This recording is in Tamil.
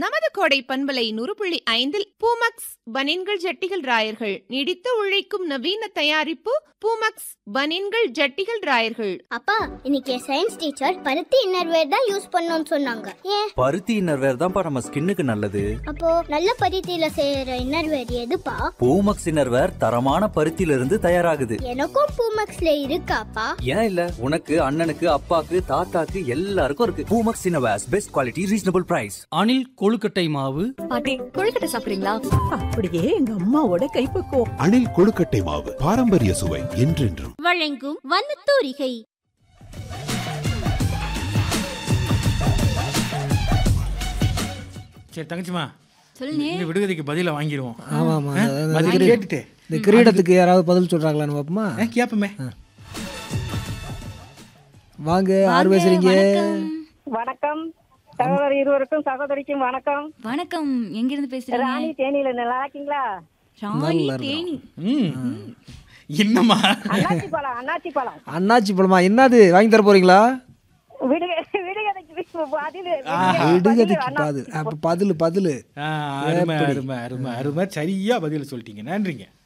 நமது கோடை பண்பலை 100.5 பூமக்ஸ் பனின்கள் ஜட்டிகள் ராயர்கள் நீடித்து உழைக்கும் நவீன தயாரிப்பு பூமக்ஸ் பனின்கள் ஜட்டிகள் ராயர்கள். அப்பா, இன்னைக்கு சயின்ஸ் டீச்சர் பருத்தி இன்னர்வேர் தான் யூஸ் பண்ணணும்னு சொன்னாங்க. ஏன்? பருத்தி இன்னர்வேர் தான்ப்பா நம்ம ஸ்கின்னுக்கு நல்லது. அப்போ நல்ல பருத்தியில செய்யற இன்னர்வேர் எதுப்பா? பூமக்ஸ் இன்னர்வேர் தரமான பருத்தியில இருந்து தயாராகுது. எனக்கும் பூமக்ஸ்ல இருக்காப்பா? ஏன் இல்ல, உனக்கு அண்ணனுக்கு அப்பாக்கு தாத்தாக்கு எல்லாருக்கும் இருக்கு. Poomex innerwears best quality reasonable price. அணில் கொழுக்கட்டை மாவு. பாட்டி, கொழுக்கட்டை சாப்பிடுறீங்களா? அப்படியே எங்க அம்மாவோட கைப்பக்குவம். அணில் கொழுக்கட்டை மாவு, பாரம்பரிய சுவை என்றென்றும். வழங்கும் வண்ணத்தூரிகை. சரி தங்கச்சிமா, சொல்லுங்க. இந்த விடுகதைக்கு பதில வாங்கிடுவோம். ஆமாம், பதில் கேட்டுட்டு இந்த கிரீடத்துக்கு யாராவது பதில் சொல்றாங்களான்னு பாப்போமா? கேப்பமே. வாங்க, யார் பேசுறீங்க? வணக்கம் சகோதரி இருவருக்கும் சகோதரிக்கும் வணக்கம். வணக்கம். எங்க இருந்து பேசுறீங்க? ராணி தேனியில நல்லா இருக்கீங்களா? ராணி தேனி. என்னம்மா? அண்ணாச்சி பழம். அண்ணாச்சி பழம். அண்ணாச்சி பழமா? என்னது வாங்கி தர போறீங்களா? அருமை அருமை அருமை அருமை, சரியா பதில் சொல்லிட்டீங்க. நன்றிங்க.